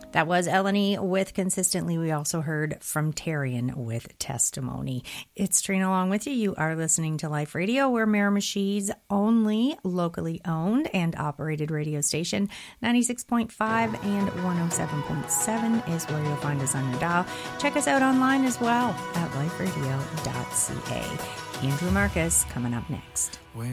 That was Eleni with Consistently. We also heard from Tarian with Testimony. It's Trina along with you. You are listening to Life Radio. We're Miramichi's only locally owned and operated radio station. 96.5 and 107.7 is where you'll find us on your dial. Check us out online as well at liferadio.ca. Andrew Marcus coming up next.